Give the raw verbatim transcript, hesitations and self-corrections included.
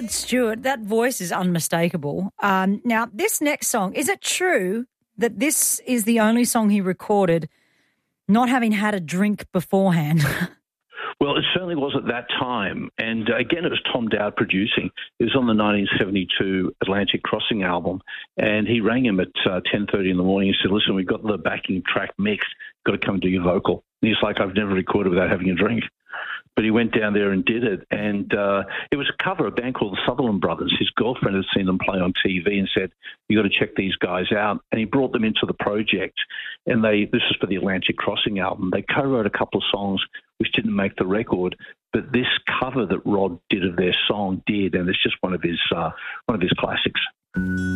Rod Stewart, that voice is unmistakable. Um, now, this next song, is it true that this is the only song he recorded not having had a drink beforehand? Well, it certainly was at that time. And uh, again, it was Tom Dowd producing. It was on the nineteen seventy-two Atlantic Crossing album. And he rang him at uh, ten thirty in the morning and said, listen, we've got the backing track mixed. Got to come and do your vocal. And he's like, I've never recorded without having a drink. But he went down there and did it. And uh, it was a cover of a band called the Sutherland Brothers. His girlfriend had seen them play on T V and said, you got to check these guys out. And he brought them into the project. And they this is for the Atlantic Crossing album. They co-wrote a couple of songs which didn't make the record. But this cover that Rod did of their song did. And it's just one of his uh, one of his classics.